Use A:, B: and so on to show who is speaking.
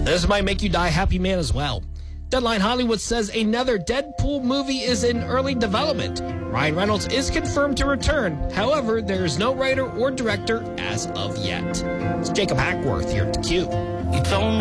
A: This might make you die happy man as well. Deadline Hollywood says another Deadpool movie is in early development. Ryan Reynolds is confirmed to return. However, there is no writer or director as of yet. It's Jacob Hackworth here at theCUBE.
B: You told me